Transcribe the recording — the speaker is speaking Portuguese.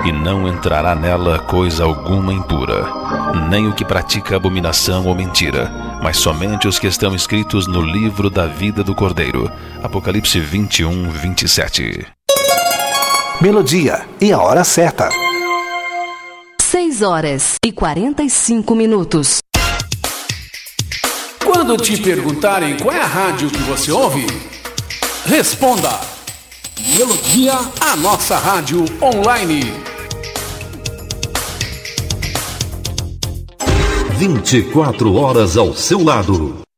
e não entrará nela coisa alguma impura, nem o que pratica abominação ou mentira, mas somente os que estão escritos no livro da vida do Cordeiro. Apocalipse 21, 27. Melodia e a hora certa. 6h45. Quando te perguntarem qual é a rádio que você ouve, responda: Melodia, a nossa rádio online. 24 horas ao seu lado.